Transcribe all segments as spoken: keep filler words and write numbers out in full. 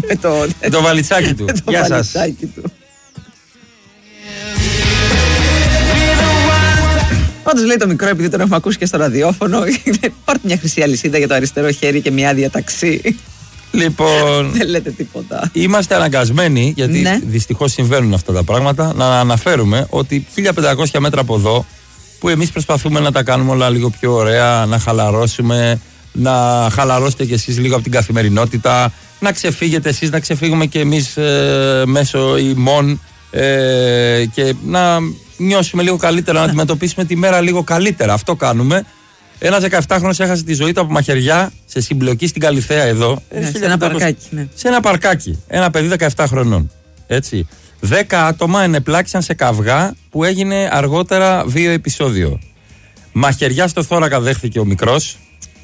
με το, το βαλιτσάκι του. το Γεια σας. σας. Πάντως λέει το μικρό, επειδή τον έχουμε ακούσει και στο ραδιόφωνο, πάρτε μια χρυσή αλυσίδα για το αριστερό χέρι και μια άδεια ταξί. Λοιπόν, δεν λέτε τίποτα. Είμαστε αναγκασμένοι, γιατί ναι. δυστυχώς συμβαίνουν αυτά τα πράγματα, να αναφέρουμε ότι χίλια πεντακόσια μέτρα από εδώ, που εμείς προσπαθούμε να τα κάνουμε όλα λίγο πιο ωραία, να χαλαρώσουμε, να χαλαρώσετε κι εσείς λίγο από την καθημερινότητα, να ξεφύγετε εσείς, να ξεφύγουμε κι εμείς ε, μέσω ημών ε, και να νιώσουμε λίγο καλύτερα, να αντιμετωπίσουμε τη μέρα λίγο καλύτερα. Αυτό κάνουμε. Ένας δεκαεφτάχρονος έχασε τη ζωή του από μαχαιριά σε συμπλοκή στην Καλιθέα εδώ. Ναι, σε ένα παρκάκι. Ναι. Σε ένα παρκάκι. Ένα παιδί δεκαεπτά χρονών. Έτσι. Δέκα άτομα ενεπλάκησαν σε καυγά που έγινε αργότερα βίο επεισόδιο. Μαχαιριά στο θώρακα δέχθηκε ο μικρός.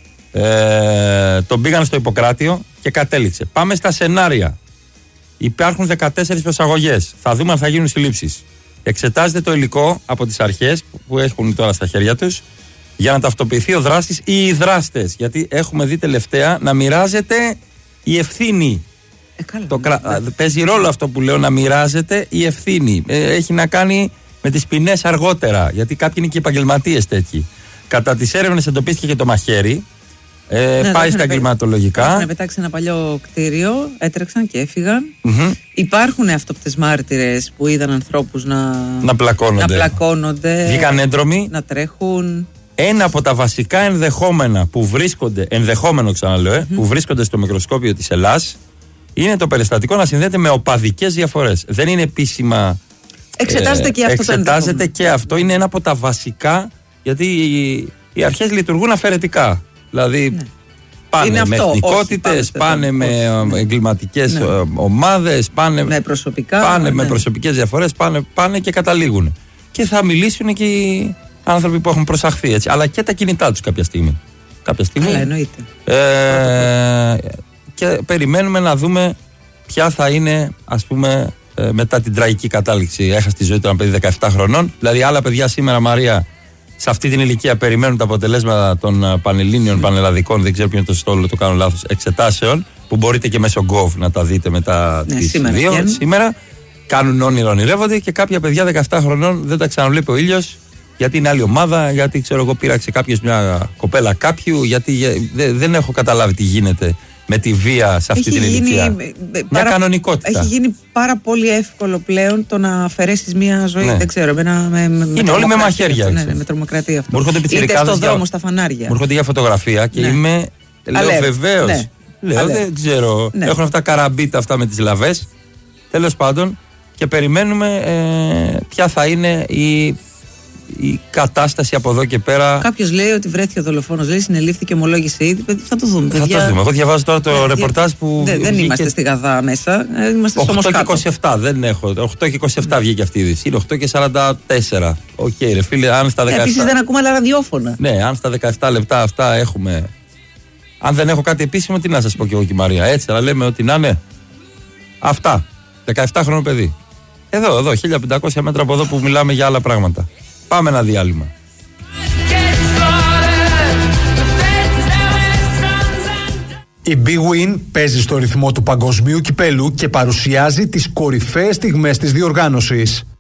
Ε, τον πήγαν στο Ιπποκράτιο και κατέληξε. Πάμε στα σενάρια. Υπάρχουν δεκατέσσερις προσαγωγές. Θα δούμε αν θα γίνουν συλλήψεις. Εξετάζεται το υλικό από τις αρχές που έχουν τώρα στα χέρια τους για να ταυτοποιηθεί ο δράστης ή οι δράστες. Γιατί έχουμε δει τελευταία να μοιράζεται η ευθύνη. Ε, καλά, το ναι, κρα... ναι. Παίζει ρόλο αυτό που λέω, να μοιράζεται η ευθύνη. Ε, έχει να κάνει με τις ποινές αργότερα. Γιατί κάποιοι είναι και επαγγελματίες τέτοιοι. Κατά τις έρευνες εντοπίστηκε και το μαχαίρι. Ε, ναι, πάει στα εγκληματολογικά. Έχουν πετάξει ένα παλιό κτίριο, έτρεξαν και έφυγαν. Mm-hmm. Υπάρχουν αυτόπτες μάρτυρες που είδαν ανθρώπους να, να πλακώνονται. Να πλακώνονται. Βγήκαν έντρομοι. Να τρέχουν. Ένα από τα βασικά ενδεχόμενα που βρίσκονται, ενδεχόμενο ξαναλέω, ε, mm-hmm. που βρίσκονται στο μικροσκόπιο της Ελλάς είναι το περιστατικό να συνδέεται με οπαδικές διαφορές. Δεν είναι επίσημα. Εξετάζεται ε, και αυτό. Εξετάζεται και αυτό. Είναι ένα από τα βασικά, γιατί οι, οι αρχές λειτουργούν αφαιρετικά. Δηλαδή ναι. πάνε είναι με εθνικότητες, πάνε όχι, με όχι, εγκληματικές ναι. ομάδες, πάνε με, προσωπικά, πάνε ναι. με προσωπικές διαφορές, πάνε, πάνε και καταλήγουν. Και θα μιλήσουν και οι άνθρωποι που έχουν προσαχθεί έτσι. Αλλά και τα κινητά τους κάποια στιγμή. Κάποια στιγμή. Καλά, εννοείται. Ε, και περιμένουμε να δούμε ποια θα είναι, ας πούμε, ε, μετά την τραγική κατάληξη. Έχασε τη ζωή του ένα παιδί δεκαεπτά χρονών. Δηλαδή, άλλα παιδιά σήμερα, Μαρία, σε αυτή την ηλικία περιμένουν τα αποτελέσματα των πανελλήνιων, mm. πανελλαδικών, δεν ξέρω ποιο είναι το στόλο, το κάνω λάθος, εξετάσεων, που μπορείτε και μέσω Gov να τα δείτε μετά ναι, τις σήμερα, δύο. Σήμερα. σήμερα κάνουν όνειρο, ονειρεύονται και κάποια παιδιά δεκαεπτά χρονών δεν τα ξαναβλέπει ο ήλιος, γιατί είναι άλλη ομάδα, γιατί ξέρω εγώ πήραξε κάποιος μια κοπέλα κάποιου, γιατί δε, δεν έχω καταλάβει τι γίνεται με τη βία σε αυτή έχει την ηλικία. Γίνει, μια πάρα, κανονικότητα. Έχει γίνει πάρα πολύ εύκολο πλέον το να αφαιρέσεις μια ζωή. Ναι. Δεν ξέρω. Με, με, με, είναι με όλοι με μαχαίρια. Ναι, ναι, με τρομοκρατία αυτό. Μου έρχονται πιτσιρικάδες. Είτε στον δρόμο, στα φανάρια. Μου έρχονται για φωτογραφία και ναι. είμαι. Λέω βεβαίως. Ναι. Λέω Αλέ. δεν ξέρω. Ναι. Έχουν αυτά καραμπίτα αυτά με τις λαβές. Τέλος πάντων. Και περιμένουμε ε, ποια θα είναι η. η κατάσταση από εδώ και πέρα. Κάποιος λέει ότι βρέθηκε ο δολοφόνος, λέει συνελήφθηκε, ομολόγησε ήδη. Θα το δούμε. Θα παιδιά. το δούμε. Εγώ διαβάζω τώρα το ναι, ρεπορτάζ που. Δε, δεν είμαστε στη Γαδά μέσα. Είμαστε στο οκτώ και είκοσι επτά δεν έχω. οκτώ και είκοσι επτά βγήκε αυτή η είδηση. Είναι οκτώ και σαράντα τέσσερα. Οκ, okay, ρε φίλε, αν στα δεκαεπτά. Επίσης δεν ακούμε άλλα ραδιόφωνα. Ναι, αν στα δεκαεπτά λεπτά αυτά έχουμε. Αν δεν έχω κάτι επίσημο, τι να σας πω κι εγώ και η Μαρία. Έτσι, αλλά λέμε ότι να είναι. Αυτά. δεκαεπτά χρονών παιδί. Εδώ, εδώ, χίλια πεντακόσια μέτρα από εδώ που μιλάμε για άλλα πράγματα. Πάμε ένα διάλειμμα. Η Big Win παίζει στο ρυθμό του παγκοσμίου κυπέλου και παρουσιάζει τις κορυφαίες στιγμές της διοργάνωσης.